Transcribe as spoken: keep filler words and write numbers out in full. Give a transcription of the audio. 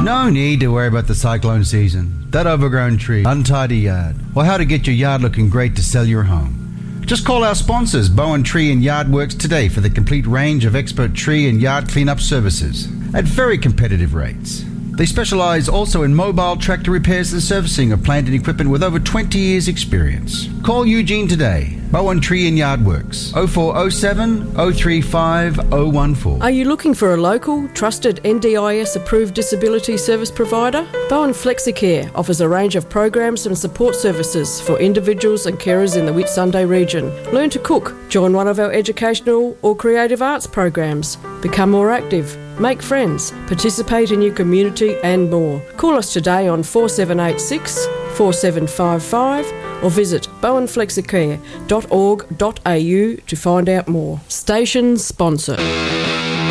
No need to worry about the cyclone season, that overgrown tree, untidy yard, or how to get your yard looking great to sell your home. Just call our sponsors, Bowen Tree and Yard Works, today for the complete range of expert tree and yard cleanup services at very competitive rates. They specialise also in mobile tractor repairs and servicing of plant and equipment with over twenty years experience. Call Eugene today. Bowen Tree and Yard Works, oh four oh seven, oh three five, oh one four. Are you looking for a local, trusted N D I S approved disability service provider? Bowen Flexicare offers a range of programs and support services for individuals and carers in the Whitsunday region. Learn to cook, join one of our educational or creative arts programs, become more active, make friends, participate in your community and more. Call us today on four seven eight six, four seven five five or visit bowen flexicare dot org dot a u to find out more. Station sponsor.